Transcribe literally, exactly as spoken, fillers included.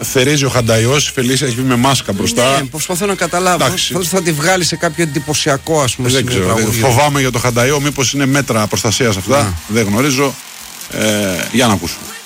θερίζει ο Χανταϊός, η Φελίσια έχει βγει με μάσκα μπροστά. Ναι, προσπαθώ να καταλάβω. Θα, θα τη βγάλει σε κάποιο εντυπωσιακό, ας πούμε. Δεν ξέρω. Δεν φοβάμαι για το Χανταϊό, μήπως είναι μέτρα προστασίας αυτά. Ναι. Δεν γνωρίζω. Ε, για να ακούσουμε.